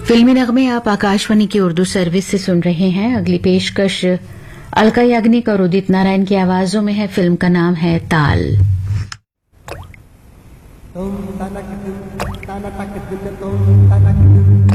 फिल्मी नगमे आप आकाशवाणी की उर्दू सर्विस से सुन रहे हैं। अगली पेशकश अलका याग्निक और उदित नारायण की आवाजों में है। फिल्म का नाम है ताल। तुम तनक तुम तनक तुम तनक